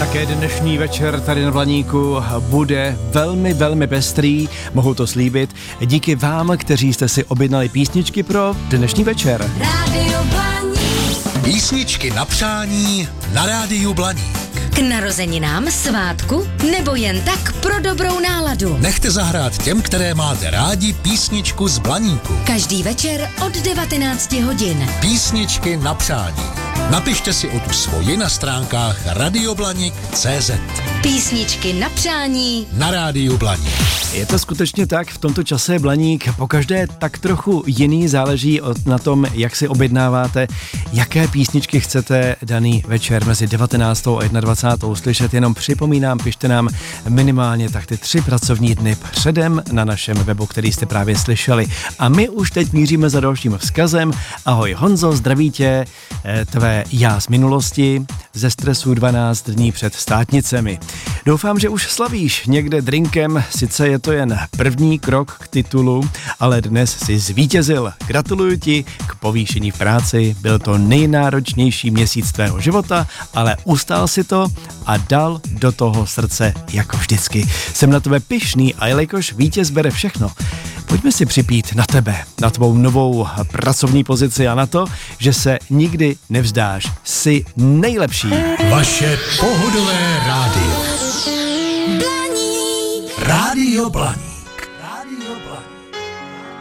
Také dnešní večer tady na Blaníku bude velmi, velmi pestrý, mohu to slíbit, díky vám, kteří jste si objednali písničky pro dnešní večer. Rádio Blaník. Písničky na přání na Rádiu Blaník. K narozeninám, svátku nebo jen tak pro dobrou náladu. Nechte zahrát těm, které máte rádi, písničku z Blaníku. Každý večer od 19 hodin. Písničky na přání. Napište si o tu svoji na stránkách radioblanik.cz. Písničky na přání Na Rádiu Blaník. Je to skutečně tak, v tomto čase je Blaník pokaždé tak trochu jiný, záleží na tom, jak si objednáváte, jaké písničky chcete daný večer mezi 19. a 21. slyšet. Jenom připomínám, pište nám minimálně tak ty 3 pracovní dny předem na našem webu, který jste právě slyšeli. A my už teď míříme za dalším vzkazem. Ahoj Honzo, zdraví tě, tvé já z minulosti, ze stresu 12 dní před státnicemi. Doufám, že už slavíš někde drinkem, sice je to jen první krok k titulu, ale dnes si zvítězil. Gratuluju ti k povýšení v práci, byl to nejnáročnější měsíc tvého života, ale ustál si to a dal do toho srdce jako vždycky. Jsem na tebe pyšný a jelikož vítěz bere všechno, pojďme si připít na tebe, na tvou novou pracovní pozici a na to, že se nikdy nevzdáš. Jsi nejlepší. Vaše pohodové rádio. Rádio Blaník.